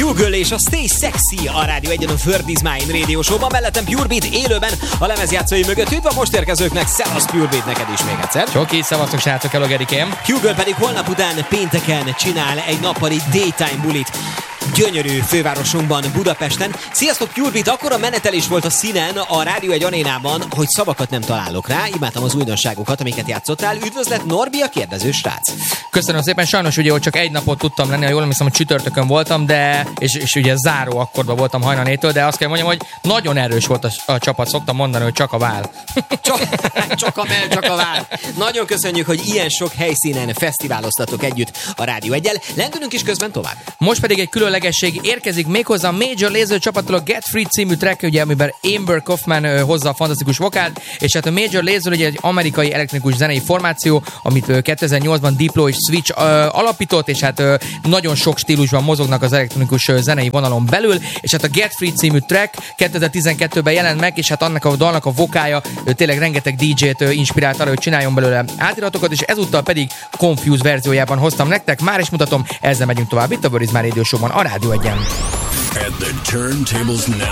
Q-Girl és a Stay Sexy a Rádió 1-en a Word is Mine Radio Show-ban. Mellettem Pure Beat élőben a lemezjátszói mögött. Üdv a most érkezőknek, szevasz Pure Beat neked is még egyszer. Csoki, szevasztok srácok, hello Gerikém. Q-Girl pedig holnap után pénteken csinál egy nappali daytime bulit gyönyörű fővárosunkban, Budapesten. Sziasztok, Pure Beat! Akkora menetelés volt a színen a Rádió 1 arénában, hogy szavakat nem találok rá. Imádtam az újdonságokat, amiket játszottál. Üdvözlet, Norbi, a kérdező srác. Köszönöm szépen, sajnos ugye, hogy csak egy napot tudtam lenni, ha jól emlékszem, hogy csütörtökön voltam, de és ugye záró akkordban voltam hajnal 4-től, de azt kell mondjam, hogy nagyon erős volt a csapat, szoktam mondani, hogy csak a vál. Csak a vál. Nagyon köszönjük, hogy ilyen sok helyszínen fesztiváloztatok együtt a Rádió 1-jel. Lendülünk is közben tovább. Most pedig egy különlegesség érkezik méghozzá a Major Lazer csapattól a Get Free című track, ugye, amiben Amber Kaufman hozza a fantasztikus vokált, és hát a Major Lazer ugye egy amerikai elektronikus zenei formáció, amit 2008-ban Diplo és Switch alapított, és hát nagyon sok stílusban mozognak az elektronikus zenei vonalon belül, és hát a Get Free című track 2012-ben jelent meg, és hát annak a dalnak a vokája tényleg rengeteg DJ-t inspirált arra, hogy csináljon belőle átiratokat, és ezúttal pedig Confused verziójában hoztam nektek. Már is mutatom, ezzel megyünk tovább itt a Word is Mine Radio Show-ban a Rádió 1-en. At the turntables now,